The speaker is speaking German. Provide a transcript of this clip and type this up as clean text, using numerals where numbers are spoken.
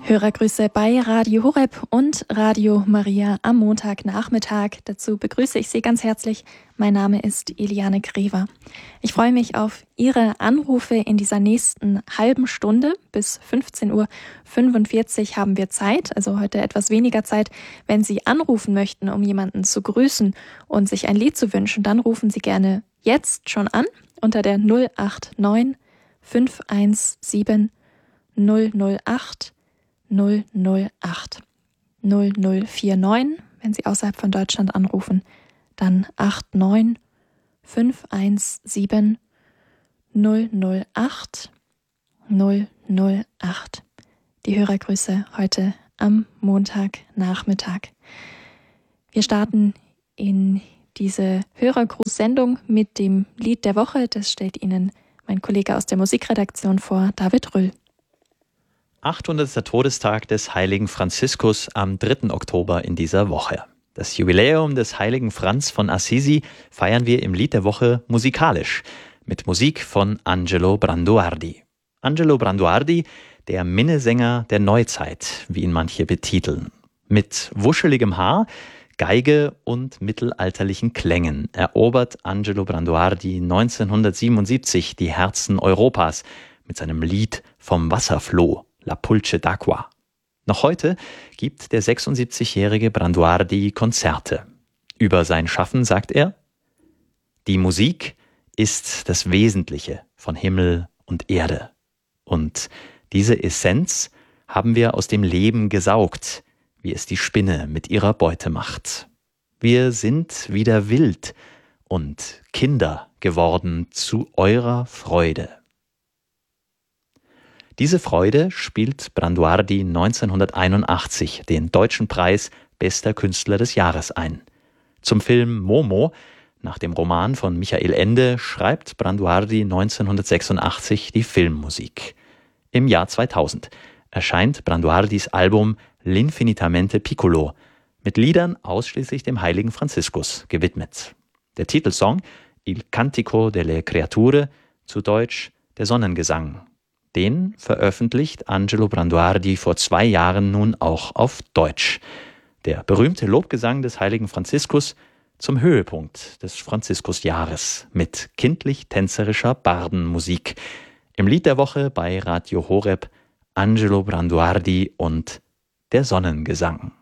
Hörergrüße bei Radio Horeb und Radio Maria am Montagnachmittag. Dazu begrüße ich Sie ganz herzlich. Mein Name ist Eliane Grever. Ich freue mich auf Ihre Anrufe in dieser nächsten halben Stunde. Bis 15:45 Uhr haben wir Zeit, also heute etwas weniger Zeit. Wenn Sie anrufen möchten, um jemanden zu grüßen und sich ein Lied zu wünschen, dann rufen Sie gerne jetzt schon an unter der 089 517 008 008 0049, wenn Sie außerhalb von Deutschland anrufen, dann 89 517 008 008. Die Hörergrüße heute am Montagnachmittag. Wir starten in diese Hörergruß-Sendung mit dem Lied der Woche. Das stellt Ihnen mein Kollege aus der Musikredaktion vor, David Rüll. 800. Todestag des heiligen Franziskus am 3. Oktober in dieser Woche. Das Jubiläum des heiligen Franz von Assisi feiern wir im Lied der Woche musikalisch mit Musik von Angelo Branduardi. Angelo Branduardi, der Minnesänger der Neuzeit, wie ihn manche betiteln. Mit wuscheligem Haar, Geige und mittelalterlichen Klängen erobert Angelo Branduardi 1977 die Herzen Europas mit seinem Lied vom Wasserfloh, La Pulce d'Acqua. Noch heute gibt der 76-jährige Branduardi Konzerte. Über sein Schaffen sagt er: Die Musik ist das Wesentliche von Himmel und Erde. Und diese Essenz haben wir aus dem Leben gesaugt, wie es die Spinne mit ihrer Beute macht. Wir sind wieder wild und Kinder geworden zu eurer Freude. Diese Freude spielt Branduardi 1981 den Deutschen Preis Bester Künstler des Jahres ein. Zum Film Momo, nach dem Roman von Michael Ende, schreibt Branduardi 1986 die Filmmusik. Im Jahr 2000 erscheint Branduardis Album L'Infinitamente Piccolo mit Liedern ausschließlich dem heiligen Franziskus gewidmet. Der Titelsong Il Cantico delle Creature, zu Deutsch Der Sonnengesang. Den veröffentlicht Angelo Branduardi vor 2 Jahren nun auch auf Deutsch. Der berühmte Lobgesang des heiligen Franziskus zum Höhepunkt des Franziskusjahres mit kindlich-tänzerischer Bardenmusik. Im Lied der Woche bei Radio Horeb Angelo Branduardi und der Sonnengesang.